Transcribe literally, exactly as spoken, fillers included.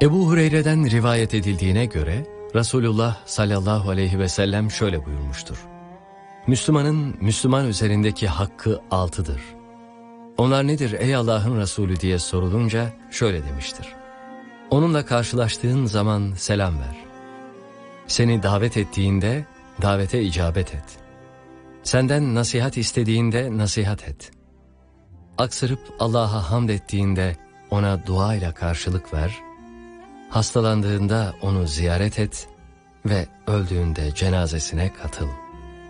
Ebu Hureyre'den rivayet edildiğine göre Resulullah sallallahu aleyhi ve sellem şöyle buyurmuştur. Müslümanın Müslüman üzerindeki hakkı altıdır. Onlar nedir ey Allah'ın Resulü diye sorulunca şöyle demiştir. Onunla karşılaştığın zaman selam ver. Seni davet ettiğinde davete icabet et. Senden nasihat istediğinde nasihat et. Aksırıp Allah'a hamd ettiğinde ona duayla karşılık ver. Hastalandığında onu ziyaret et ve öldüğünde cenazesine katıl.